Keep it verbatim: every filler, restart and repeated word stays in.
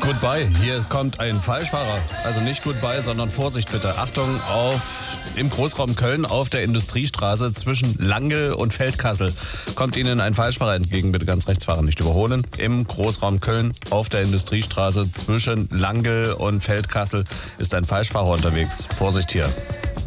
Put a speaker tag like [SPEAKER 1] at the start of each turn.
[SPEAKER 1] Goodbye. Hier kommt ein Falschfahrer. Also nicht Goodbye, sondern Vorsicht bitte. Achtung, auf im Großraum Köln auf der Industriestraße zwischen Langel und Feldkassel kommt Ihnen ein Falschfahrer entgegen. Bitte ganz rechts fahren, nicht überholen. Im Großraum Köln auf der Industriestraße zwischen Langel und Feldkassel ist ein Falschfahrer unterwegs. Vorsicht hier.